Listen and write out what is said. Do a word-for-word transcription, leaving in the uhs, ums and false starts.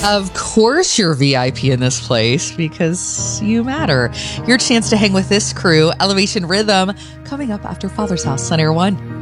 Of course you're V I P in this place because you matter. Your chance to hang with this crew, Elevation Rhythm, coming up after Father's House on Air One.